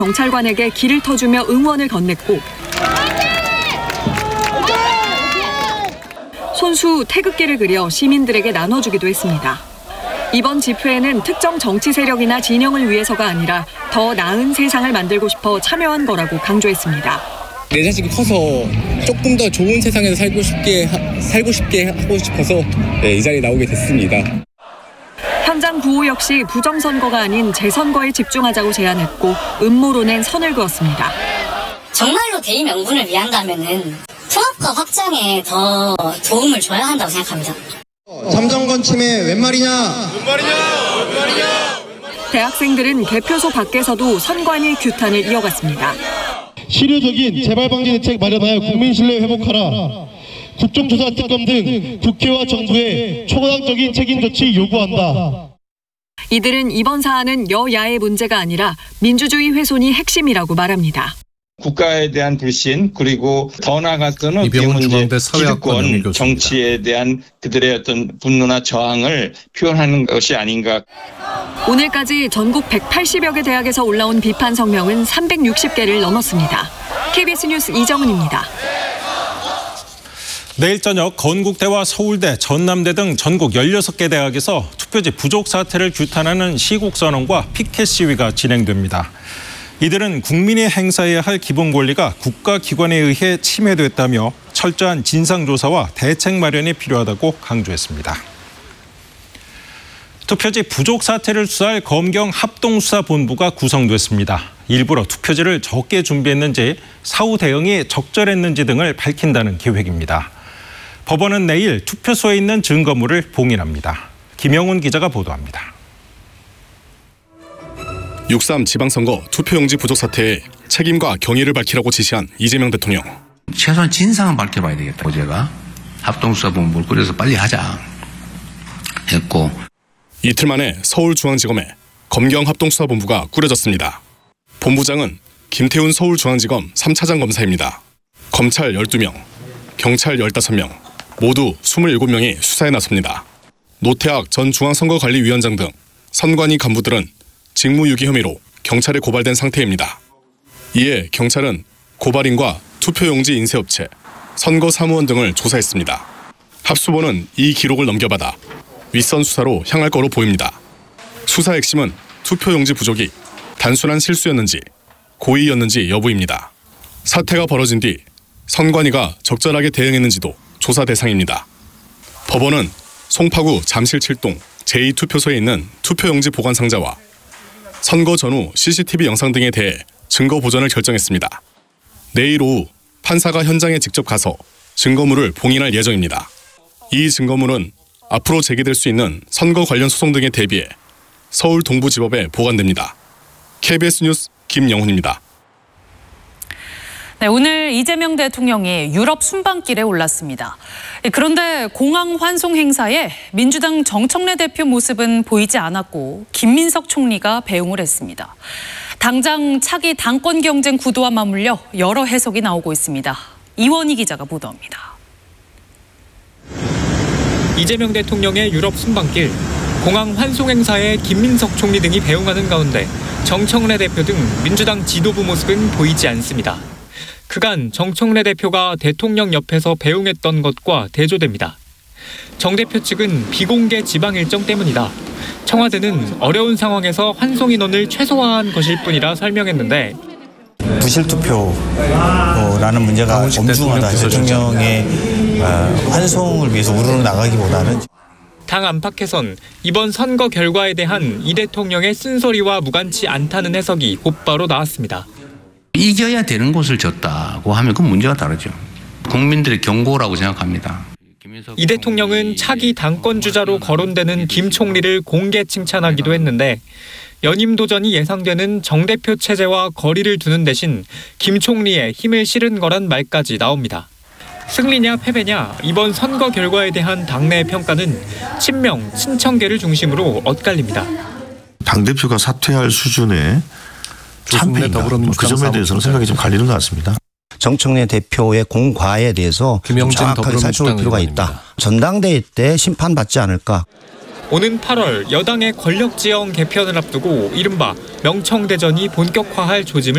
경찰관에게 길을 터주며 응원을 건넸고 손수 태극기를 그려 시민들에게 나눠주기도 했습니다. 이번 집회에는 특정 정치 세력이나 진영을 위해서가 아니라 더 나은 세상을 만들고 싶어 참여한 거라고 강조했습니다. 내 자식이 커서 조금 더 좋은 세상에서 살고 싶게 하고 싶어서 이 자리에 나오게 됐습니다. 현장 구호 역시 부정선거가 아닌 재선거에 집중하자고 제안했고 음모론엔 선을 그었습니다. 정말로 대의 명분을 위한다면은 통합과 확장에 더 도움을 줘야 한다고 생각합니다. 참정권 침해 웬 말이냐? 대학생들은 개표소 밖에서도 선관위 규탄을 이어갔습니다. 실효적인 재발방지 대책 마련하여 국민 신뢰 회복하라. 국정조사 특검 등 국회와 정부의 초당적인 책임 조치 요구한다. 이들은 이번 사안은 여야의 문제가 아니라 민주주의 훼손이 핵심이라고 말합니다. 국가에 대한 불신 그리고 더 나아가서는 기득권 정치에 대한 그들의 어떤 분노나 저항을 표현하는 것이 아닌가. 오늘까지 전국 180여 개 대학에서 올라온 비판 성명은 360개를 넘었습니다. KBS 뉴스 이정은입니다. 내일 저녁 건국대와 서울대, 전남대 등 전국 16개 대학에서 투표지 부족 사태를 규탄하는 시국선언과 피켓 시위가 진행됩니다. 이들은 국민이 행사해야 할 기본 권리가 국가기관에 의해 침해됐다며 철저한 진상조사와 대책 마련이 필요하다고 강조했습니다. 투표지 부족 사태를 수사할 검경 합동수사본부가 구성됐습니다. 일부러 투표지를 적게 준비했는지, 사후 대응이 적절했는지 등을 밝힌다는 계획입니다. 법원은 내일 투표소에 있는 증거물을 봉인합니다. 김영훈 기자가 보도합니다. 6.3 지방선거 투표용지 부족 사태에 책임과 경위를 밝히라고 지시한 이재명 대통령. 최소한 진상은 밝혀봐야 되겠다. 어제가 합동수사본부를 꾸려서 빨리 하자 했고. 이틀 만에 서울중앙지검에 검경합동수사본부가 꾸려졌습니다. 본부장은 김태훈 서울중앙지검 3차장 검사입니다. 검찰 12명, 경찰 15명, 모두 27명이 수사에 나섭니다. 노태악 전 중앙선거관리위원장 등 선관위 간부들은 직무유기 혐의로 경찰에 고발된 상태입니다. 이에 경찰은 고발인과 투표용지 인쇄업체, 선거사무원 등을 조사했습니다. 합수본은 이 기록을 넘겨받아 윗선 수사로 향할 거로 보입니다. 수사 핵심은 투표용지 부족이 단순한 실수였는지 고의였는지 여부입니다. 사태가 벌어진 뒤 선관위가 적절하게 대응했는지도 조사 대상입니다. 법원은 송파구 잠실 7동 제2투표소에 있는 투표용지 보관 상자와 선거 전후 CCTV 영상 등에 대해 증거 보전을 결정했습니다. 내일 오후 판사가 현장에 직접 가서 증거물을 봉인할 예정입니다. 이 증거물은 앞으로 제기될 수 있는 선거 관련 소송 등에 대비해 서울 동부지법에 보관됩니다. KBS 뉴스 김영훈입니다. 네, 오늘 이재명 대통령이 유럽 순방길에 올랐습니다. 그런데 공항 환송 행사에 민주당 정청래 대표 모습은 보이지 않았고 김민석 총리가 배웅을 했습니다. 당장 차기 당권 경쟁 구도와 맞물려 여러 해석이 나오고 있습니다. 이원희 기자가 보도합니다. 이재명 대통령의 유럽 순방길, 공항 환송 행사에 김민석 총리 등이 배웅하는 가운데 정청래 대표 등 민주당 지도부 모습은 보이지 않습니다. 그간 정청래 대표가 대통령 옆에서 배웅했던 것과 대조됩니다. 정 대표 측은 비공개 지방 일정 때문이다. 청와대는 어려운 상황에서 환송 인원을 최소화한 것일 뿐이라 설명했는데 부실투표라는 문제가 엄중하다. 대통령의 환송을 위해서 우르르 나가기보다는. 당 안팎에선 이번 선거 결과에 대한 이 대통령의 쓴소리와 무관치 않다는 해석이 곧바로 나왔습니다. 이겨야 되는 곳을 졌다고 하면 그건 문제가 다르죠. 국민들의 경고라고 생각합니다. 이 대통령은 차기 당권 주자로 거론되는 김 총리를 공개 칭찬하기도 했는데 연임 도전이 예상되는 정 대표 체제와 거리를 두는 대신 김 총리의 힘을 실은 거란 말까지 나옵니다. 승리냐 패배냐 이번 선거 결과에 대한 당내 평가는 친명, 친청계를 중심으로 엇갈립니다. 당대표가 사퇴할 수준의 참패인가 그 점에 대해서는 생각이 좀 갈리는 것 같습니다. 정청래 대표의 공과에 대해서 정확하게 살펴볼 필요가 있다. 전당대회 때 심판받지 않을까. 오는 8월 여당의 권력지형 개편을 앞두고 이른바 명청대전이 본격화할 조짐을